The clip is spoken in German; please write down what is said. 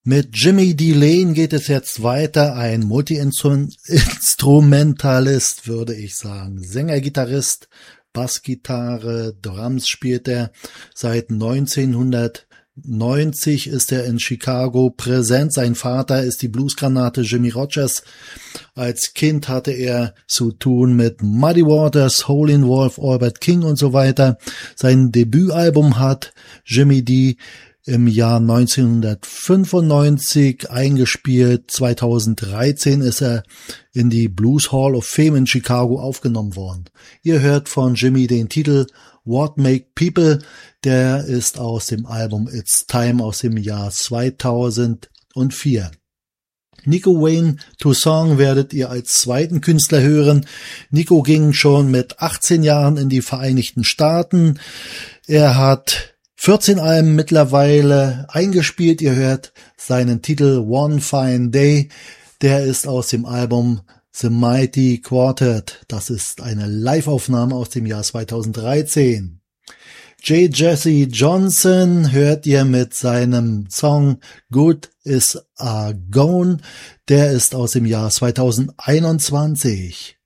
Mit Jimmy Delane geht es jetzt weiter, ein Multi-Instrumentalist, würde ich sagen. Sänger, Gitarrist, Bassgitarre, Drums spielt er. Seit 1990 ist er in Chicago präsent. Sein Vater ist die Bluesgranate Jimmy Rogers. Als Kind hatte er zu tun mit Muddy Waters, Hole in Wolf, Albert King und so weiter. Sein Debütalbum hat Jimmy D im Jahr 1995 eingespielt. 2013 ist er in die Blues Hall of Fame in Chicago aufgenommen worden. Ihr hört von Jimmy den Titel What Make People. Der ist aus dem Album It's Time aus dem Jahr 2004. Nico Wayne Toussaint werdet ihr als zweiten Künstler hören. Nico ging schon mit 18 Jahren in die Vereinigten Staaten. Er hat 14 Alben mittlerweile eingespielt. Ihr hört seinen Titel One Fine Day. Der ist aus dem Album The Mighty Quartet. Das ist eine Live-Aufnahme aus dem Jahr 2013. J. Jesse Johnson hört ihr mit seinem Song Good Is A Gone. Der ist aus dem Jahr 2021.